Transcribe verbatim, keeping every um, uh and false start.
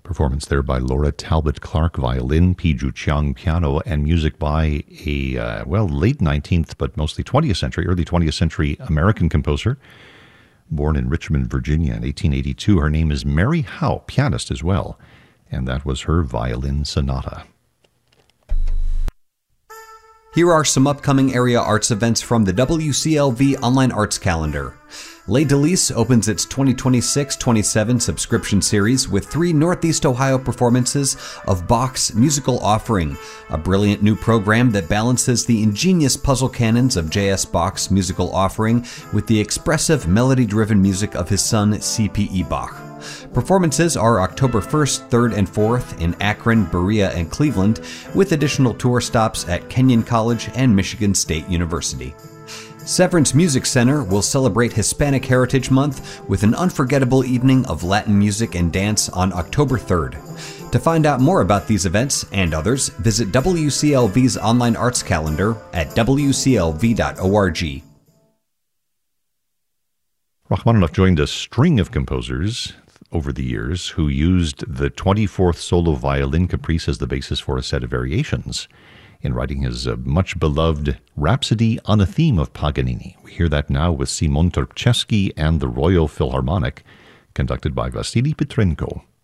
Performance there by Laura Talbot Clark, violin, Pi Ju Chiang, piano, and music by a, uh, well, late nineteenth, but mostly twentieth century, early twentieth century American composer, born in Richmond, Virginia in eighteen eighty-two. Her name is Mary Howe, pianist as well, and that was her violin sonata. Here are some upcoming area arts events from the W C L V Online Arts Calendar. Les Delis opens its twenty twenty-six twenty-seven subscription series with three Northeast Ohio performances of Bach's Musical Offering, a brilliant new program that balances the ingenious puzzle canons of J S. Bach's Musical Offering with the expressive, melody-driven music of his son C P E. Bach. Performances are October first, third, and fourth in Akron, Berea, and Cleveland, with additional tour stops at Kenyon College and Michigan State University. Severance Music Center will celebrate Hispanic Heritage Month with an unforgettable evening of Latin music and dance on October third. To find out more about these events and others, visit W C L V's online arts calendar at w c l v dot org. Rachmaninoff joined a string of composers over the years who used the twenty-fourth solo violin caprice as the basis for a set of variations in writing his uh, much-beloved Rhapsody on a Theme of Paganini. We hear that now with Simon Torpchevsky and the Royal Philharmonic, conducted by Vasily Petrenko.